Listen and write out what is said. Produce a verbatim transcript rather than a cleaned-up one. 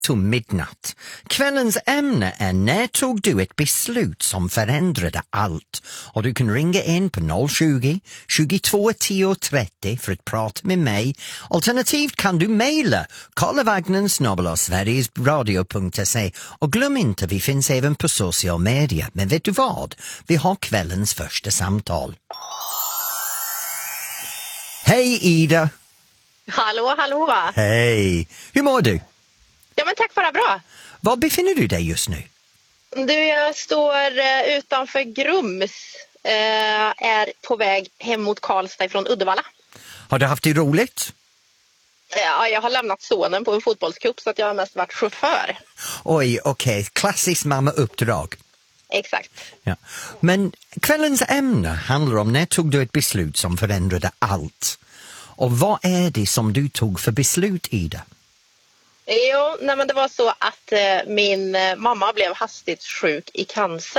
to midnight. Kvällens ämne är när tog du ett beslut som förändrade allt? Och du kan ringa in på noll tjugo, tjugotvå tio trettio för att prata med mig. Alternativt kan du mejla karlavagnen snabel-a sveriges radio punkt se och glöm inte vi finns även på social media. Men vet du vad? Vi har kvällens första samtal. Hej Ida! Hallå, hallå! Hej! Hur mår du? Ja men tack, bara bra. Var befinner du dig just nu? Du, jag står eh, utanför Grums. Eh, är på väg hem mot Karlstad från Uddevalla. Har du haft det roligt? Ja, jag har lämnat sonen på en fotbollscup så att jag har mest varit chaufför. Oj, okej. Okay. Klassiskt mamma-uppdrag. Exakt. Ja. Men kvällens ämne handlar om när tog du ett beslut som förändrade allt. Och vad är det som du tog för beslut, Ida? Jo, nej men det var så att eh, min eh, mamma blev hastigt sjuk i cancer.